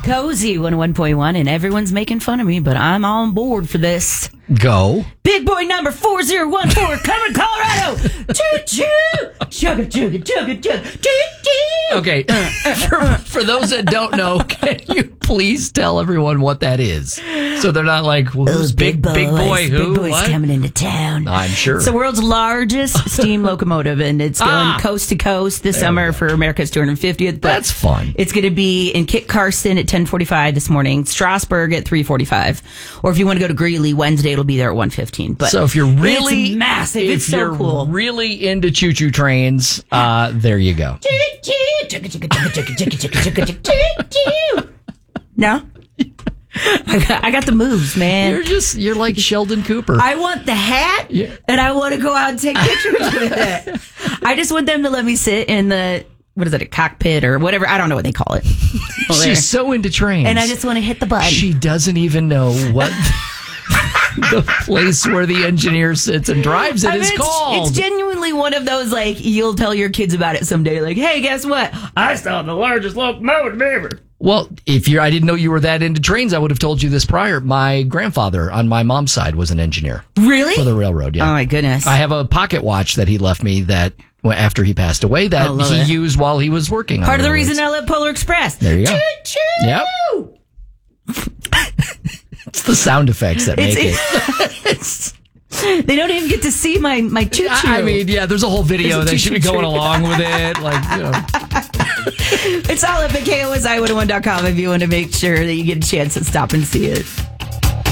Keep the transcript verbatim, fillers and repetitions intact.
Cozy one oh one point one, and everyone's making fun of me, but I'm on board for this. Go. Big boy number four zero one four coming Colorado. Choo-choo. Chugga, chugga, chugga, chugga. Choo-choo. Okay. for, for those that don't know, can you please tell everyone what that is? So they're not like, well, who's Oh, big, big boy? Who? Big boy's What? coming into town. I'm sure. It's the world's largest steam locomotive, and it's going Ah. coast to coast this There we summer go. for America's two hundred fiftieth. But That's fun. It's going to be in Kit Carson at ten forty-five this morning, Strasburg at three forty-five. Or if you want to go to Greeley, Wednesday, it'll be there at one fifteen. But So if you're really it's massive, if it's so you're cool. really into choo-choo trains, uh, there you go. No? I got, I got the moves, man. You're just you're like Sheldon Cooper. I want the hat, Yeah. and I want to go out and take pictures with it. I just want them to let me sit in the, what is it, a cockpit or whatever. I don't know what they call it. Over there. She's so into trains. And I just want to hit the button. She doesn't even know what the place where the engineer sits and drives it I mean, is it's, called. it's genuinely one of those, like, you'll tell your kids about it someday. Like, hey, guess what? I saw the largest locomotive ever. Well, if you're, I didn't know you were that into trains. I would have told you this prior. My grandfather on my mom's side was an engineer Really? for the railroad. Yeah. Oh, my goodness. I have a pocket watch that he left me that well, after he passed away that I love he it. used while he was working on Part of the railroads. reason I love Polar Express. There you go. Choo-choo! Yep. It's the sound effects that make It's- it. It's, They don't even get to see my, my choo-choo. I mean, yeah, there's a whole video. There's a They should be choo-choo going train. along with it. Like, you know. It's all up at K O S I one oh one dot com if you want to make sure that you get a chance to stop and see it.